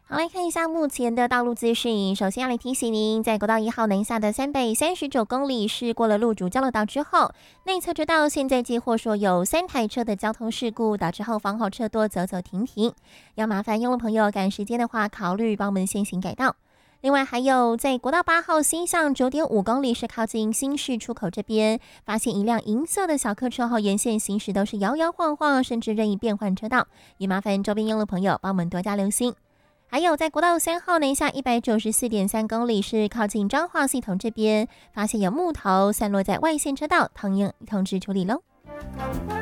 好，来看一下目前的道路资讯。首先要来提醒您，在国道1号南下的339公里是过了路主交流道之后，内侧车道现在接获说有3台车的交通事故，导致后方后车多，走走停停。要麻烦用路朋友赶时间的话，考虑帮我们先行改道。另外还有在国道8号西向9.5公里是靠近新市出口这边，发现一辆银色的小客车后沿线行驶都是摇摇晃晃，甚至任意变换车道，也麻烦周边用路朋友帮我们多加留心。还有在国道3号南下194.3公里是靠近彰化系统这边，发现有木头散落在外线车道，通知处理喽。